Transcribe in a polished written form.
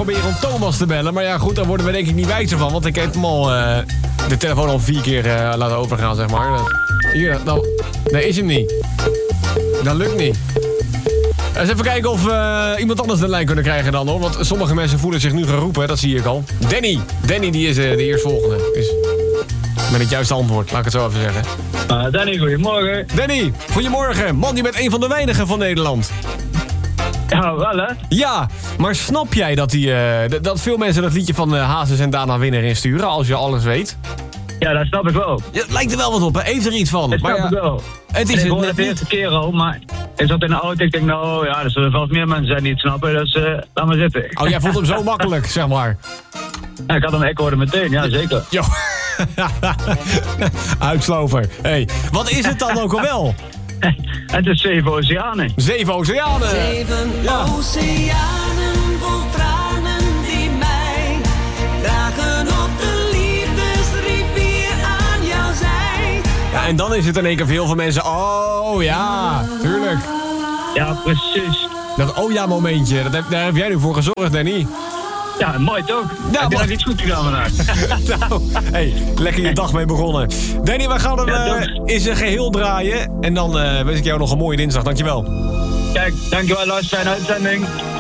proberen om Thomas te bellen. Maar ja, goed, daar worden we denk ik niet wijzer van. Want ik heb hem al de telefoon al 4 keer laten overgaan, zeg maar. Hier, nou, nee, is hem niet. Dat lukt niet. Eens even kijken of we iemand anders de lijn kunnen krijgen dan, hoor. Want sommige mensen voelen zich nu geroepen, dat zie ik al. Danny die is de eerstvolgende. Dus met het juiste antwoord, laat ik het zo even zeggen. Danny, goedemorgen. Danny, goedemorgen. Man, je bent een van de weinigen van Nederland. Ja, wel hè? Ja, maar snap jij dat veel mensen dat liedje van Hazes en Dana Winner insturen, als je alles weet? Ja, dat snap ik wel. Ja, het lijkt er wel wat op, hè? Heeft er iets van. Dat snap ik wel. Het is ik hoorde het de eerste keer al, maar ik zat in de auto. Ik denk, nou ja, er zullen vast meer mensen zijn die het snappen, dus laat maar zitten. Oh, jij vond hem zo makkelijk, zeg maar. Ja, ik hoorde meteen, ja zeker. Jo. Uitslover. Hey, wat is het dan ook al wel? Het is 7 oceanen. 7 oceanen. 7 oceanen vol tranen die mij dragen op de liefdesrivier aan jouw zij. Ja, en dan is het in één keer voor heel veel mensen. Oh ja, tuurlijk. Ja, precies. Dat oh ja momentje, daar heb jij nu voor gezorgd, Danny. Ja, mooi toch? Ja, heb je nog iets goed gedaan vandaag? Nou, hey, lekker je dag mee begonnen. Danny, wij gaan hem in zijn geheel draaien. En dan wens ik jou nog een mooie dinsdag. Dankjewel. Kijk, dankjewel, Lars. Fijne uitzending.